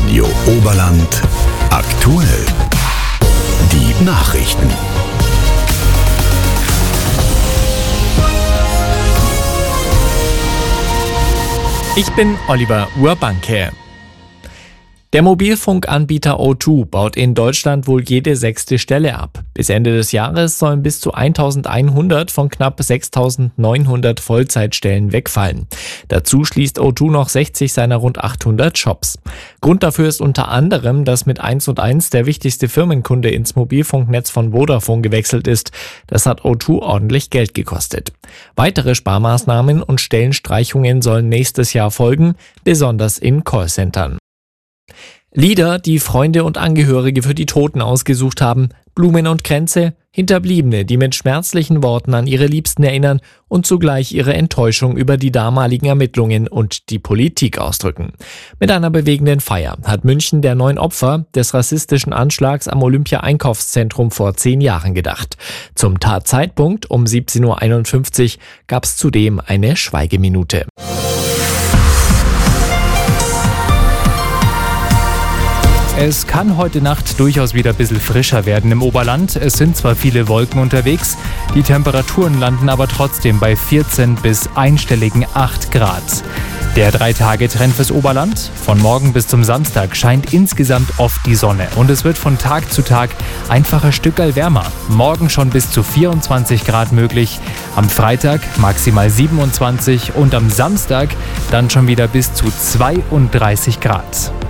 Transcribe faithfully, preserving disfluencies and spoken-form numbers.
Radio Oberland aktuell. Die Nachrichten. Ich bin Oliver Urbanke. Der Mobilfunkanbieter O zwei baut in Deutschland wohl jede sechste Stelle ab. Bis Ende des Jahres sollen bis zu eintausendeinhundert von knapp sechstausendneunhundert Vollzeitstellen wegfallen. Dazu schließt O zwei noch sechzig seiner rund achthundert Shops. Grund dafür ist unter anderem, dass mit eins und eins der wichtigste Firmenkunde ins Mobilfunknetz von Vodafone gewechselt ist. Das hat O zwei ordentlich Geld gekostet. Weitere Sparmaßnahmen und Stellenstreichungen sollen nächstes Jahr folgen, besonders in Callcentern. Lieder, die Freunde und Angehörige für die Toten ausgesucht haben, Blumen und Kränze, Hinterbliebene, die mit schmerzlichen Worten an ihre Liebsten erinnern und zugleich ihre Enttäuschung über die damaligen Ermittlungen und die Politik ausdrücken. Mit einer bewegenden Feier hat München der neun Opfer des rassistischen Anschlags am Olympia-Einkaufszentrum vor zehn Jahren gedacht. Zum Tatzeitpunkt um siebzehn Uhr einundfünfzig gab es zudem eine Schweigeminute. Es kann heute Nacht durchaus wieder ein bisschen frischer werden im Oberland. Es sind zwar viele Wolken unterwegs, die Temperaturen landen aber trotzdem bei vierzehn bis einstelligen acht Grad. Der Drei-Tage-Trend fürs Oberland. Von morgen bis zum Samstag scheint insgesamt oft die Sonne und es wird von Tag zu Tag einfach ein Stückerl wärmer. Morgen schon bis zu vierundzwanzig Grad möglich, am Freitag maximal siebenundzwanzig und am Samstag dann schon wieder bis zu zweiunddreißig Grad.